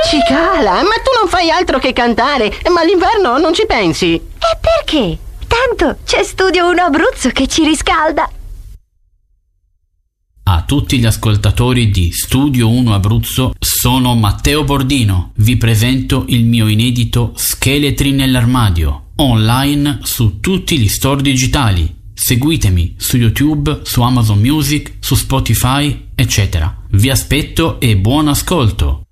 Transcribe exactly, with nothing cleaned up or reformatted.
Cicala, ma tu non fai altro che cantare, ma l'inverno non ci pensi. E perché? Tanto c'è Studio uno Abruzzo che ci riscalda. A tutti gli ascoltatori di Studio uno Abruzzo, sono Matteo Bordino. Vi presento il mio inedito Scheletri nell'armadio, online su tutti gli store digitali. Seguitemi su YouTube, su Amazon Music, su Spotify, eccetera. Vi aspetto e buon ascolto!